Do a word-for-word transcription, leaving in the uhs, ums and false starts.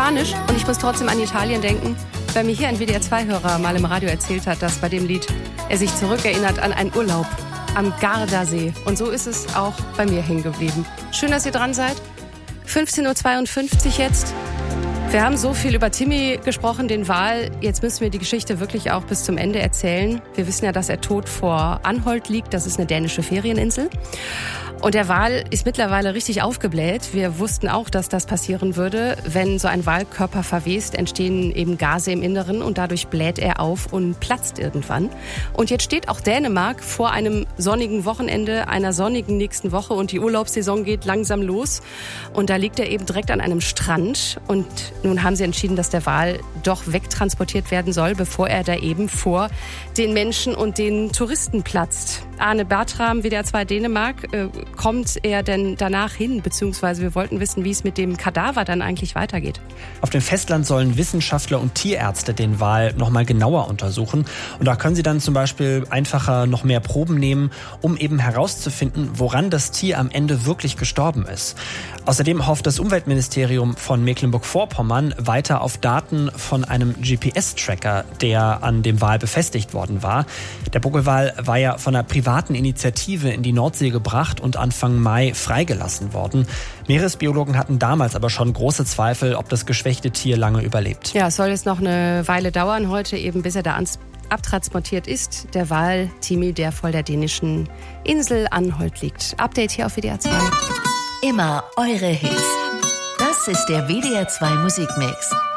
Spanisch und ich muss trotzdem an Italien denken, weil mir hier ein W D R zwei Hörer mal im Radio erzählt hat, dass bei dem Lied er sich zurückerinnert an einen Urlaub am Gardasee. Und so ist es auch bei mir hängen geblieben. Schön, dass ihr dran seid. fünfzehn Uhr zweiundfünfzig jetzt. Wir haben so viel über Timmy gesprochen, den Wal. Jetzt müssen wir die Geschichte wirklich auch bis zum Ende erzählen. Wir wissen ja, dass er tot vor Anholt liegt. Das ist eine dänische Ferieninsel. Und der Wal ist mittlerweile richtig aufgebläht. Wir wussten auch, dass das passieren würde. Wenn so ein Walkörper verwest, entstehen eben Gase im Inneren und dadurch bläht er auf und platzt irgendwann. Und jetzt steht auch Dänemark vor einem sonnigen Wochenende, einer sonnigen nächsten Woche und die Urlaubssaison geht langsam los. Und da liegt er eben direkt an einem Strand und nun haben sie entschieden, dass der Wal doch wegtransportiert werden soll, bevor er da eben vor den Menschen und den Touristen platzt. Arne Bertram, W D R zwei Dänemark, äh, kommt er denn danach hin? Beziehungsweise wir wollten wissen, wie es mit dem Kadaver dann eigentlich weitergeht. Auf dem Festland sollen Wissenschaftler und Tierärzte den Wal noch mal genauer untersuchen. Und da können sie dann zum Beispiel einfacher noch mehr Proben nehmen, um eben herauszufinden, woran das Tier am Ende wirklich gestorben ist. Außerdem hofft das Umweltministerium von Mecklenburg-Vorpommern weiter auf Daten von einem G P S-Tracker, der an dem Wal befestigt worden war. Der Buckelwal war ja von einer privaten Initiative in die Nordsee gebracht und Anfang Mai freigelassen worden. Meeresbiologen hatten damals aber schon große Zweifel, ob das geschwächte Tier lange überlebt. Ja, es soll jetzt noch eine Weile dauern heute, eben bis er da ans abtransportiert ist. Der Wal Timmy, der vor der dänischen Insel Anholt liegt. Update hier auf W D R zwei. Immer eure Hits. Das ist der W D R zwei Musikmix.